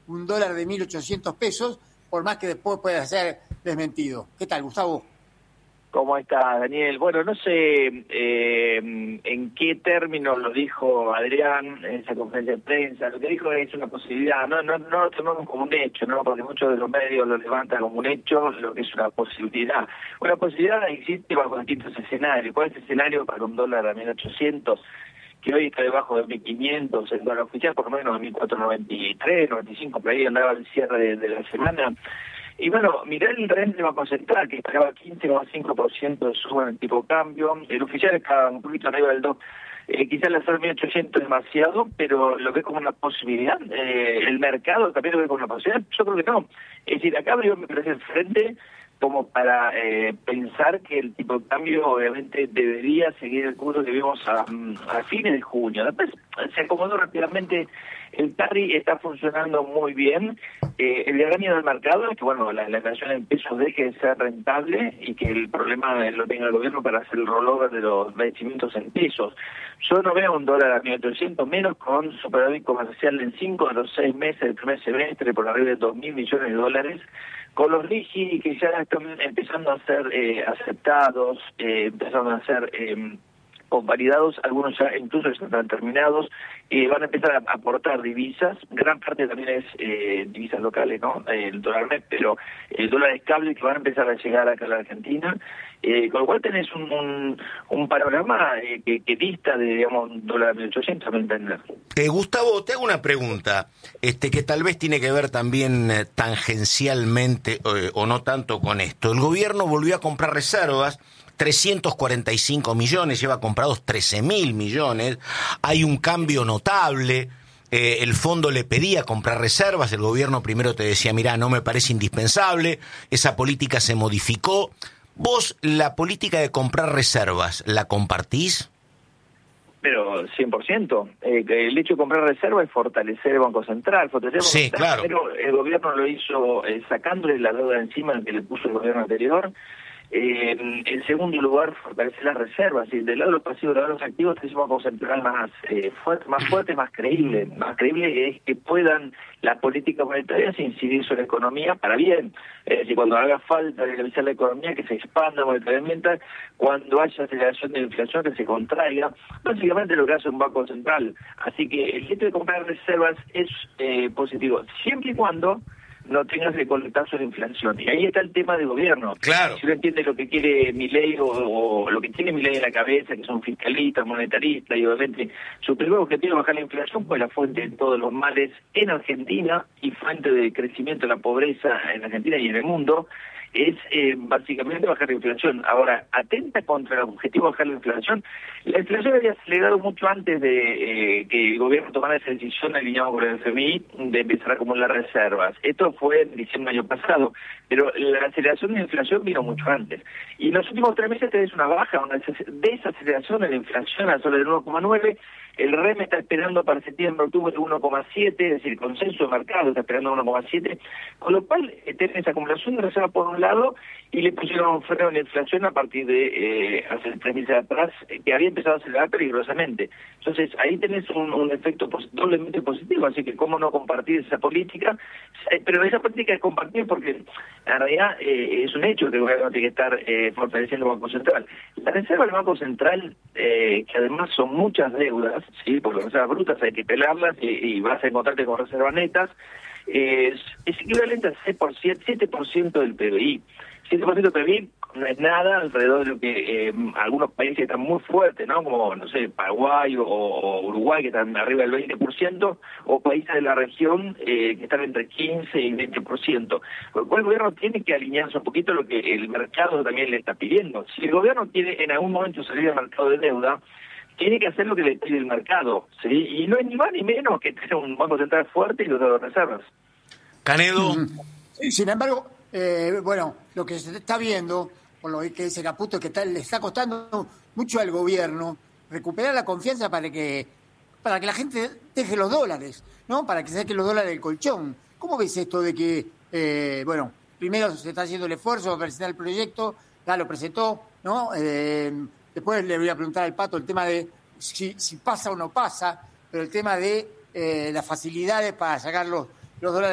un dólar de 1.800 pesos, por más que después pueda ser desmentido. ¿Qué tal, Gustavo? ¿Cómo estás, Daniel? Bueno, no sé en qué términos lo dijo Adrián en esa conferencia de prensa. Lo que dijo es una posibilidad, no lo tomamos como un hecho, ¿no? Porque muchos de los medios lo levantan como un hecho, lo que es una posibilidad. Una posibilidad existe bajo distintos escenarios. ¿Cuál es el escenario para un dólar a 1.800? Que hoy está debajo de 1.500, el dólar oficial por lo menos de 1.493, 95, por ahí andaba el cierre de la semana. Y bueno, mirá el rente del Banco Central, que pagaba 15,5% de suba en el tipo de cambio. El oficial está un poquito arriba del 2. Quizás la hacer 1.800 es demasiado, pero lo ve como una posibilidad. El mercado también lo ve como una posibilidad. Yo creo que no. Es decir, acá abrió, me parece, el frente como para pensar que el tipo de cambio obviamente debería seguir el curso que vimos a fines de junio. Después se acomodó rápidamente, el carry está funcionando muy bien. El gran miedo del mercado es que bueno, la inflación en pesos deje de ser rentable y que el problema lo tenga el gobierno para hacer el rollover de los vencimientos en pesos. Yo no veo un dólar a 1.800 menos con superávit comercial en 5 de los 6 meses del primer semestre por arriba de 2.000 millones de dólares, con los RIGI que ya están empezando a ser aceptados, empezando a ser convalidados, algunos ya incluso están terminados, van a empezar a aportar divisas, gran parte también es divisas locales, ¿no? El dólar MEP, pero el dólar estable que van a empezar a llegar acá a la Argentina, con lo cual tenés un panorama que dista de, digamos, un dólar 1.800, a mi entender. Gustavo, te hago una pregunta, que tal vez tiene que ver también tangencialmente o no tanto con esto. El gobierno volvió a comprar reservas, 345 millones, lleva comprados 13.000 millones, hay un cambio notable, el fondo le pedía comprar reservas, el gobierno primero te decía, mirá, no me parece indispensable, esa política se modificó. ¿Vos la política de comprar reservas la compartís? Pero 100%. El hecho de comprar reservas es fortalecer el Banco Central. Sí, claro. Pero el gobierno lo hizo sacándole la deuda encima que le puso el gobierno anterior. En segundo lugar, fortalecer las reservas. Y del lado de los pasivos, del lado de los activos, tenemos un Banco Central más fuerte, más creíble. Más creíble es que puedan las políticas monetarias incidir sobre la economía para bien. Es decir, cuando haga falta dinamizar la economía, que se expanda monetariamente, cuando haya aceleración de la inflación, que se contraiga. Básicamente lo que hace un Banco Central. Así que el hecho de comprar reservas es positivo, siempre y cuando no tengas el coletazo de inflación. Y ahí está el tema del gobierno. Claro. Si uno entiende lo que quiere Milei o lo que tiene Milei en la cabeza, que son fiscalistas, monetaristas, y obviamente su primer objetivo es bajar la inflación, pues la fuente de todos los males en Argentina y fuente de crecimiento de la pobreza en Argentina y en el mundo, es básicamente bajar la inflación. Ahora, atenta contra el objetivo de bajar la inflación. La inflación había acelerado mucho antes de que el gobierno tomara esa decisión alineado con el FMI de empezar a acumular reservas. Esto fue en diciembre del año pasado, pero la aceleración de la inflación vino mucho antes. Y en los últimos 3 meses tenés una baja, una desaceleración de la inflación al sobre el 1,9%. El REM está esperando para septiembre-octubre 1,7, es decir, el consenso de mercado está esperando 1,7, con lo cual tenés acumulación de reserva por un lado y le pusieron un freno en la inflación a partir de hace 3 meses atrás, que había empezado a acelerar peligrosamente. Entonces, ahí tenés un efecto doblemente positivo, así que cómo no compartir esa política, pero esa política es compartir porque en realidad es un hecho que el gobierno tiene que estar fortaleciendo el Banco Central. La reserva del Banco Central, que además son muchas deudas, sí, porque las reservas brutas hay que pelarlas y vas a encontrarte con reservas netas, es equivalente al 7% del PBI. 7% del PBI no es nada alrededor de lo que algunos países están muy fuertes, ¿no? Como, no sé, Paraguay o Uruguay, que están arriba del 20%, o países de la región que están entre 15 y 20%. Por lo cual el gobierno tiene que alinearse un poquito a lo que el mercado también le está pidiendo. Si el gobierno quiere en algún momento salir al mercado de deuda, tiene que hacer lo que le pide el mercado, ¿sí? Y no es ni más ni menos que tener un Banco Central fuerte y los de las reservas. Canedo. Sí, sin embargo, bueno, lo que se está viendo, por lo que dice Caputo, es que le está costando mucho al gobierno recuperar la confianza para que la gente deje los dólares, ¿no? Para que saque los dólares del colchón. ¿Cómo ves esto de que, bueno, primero se está haciendo el esfuerzo de presentar el proyecto, ya lo presentó, ¿no? Después le voy a preguntar al Pato el tema de si pasa o no pasa, pero el tema de las facilidades para sacar los dólares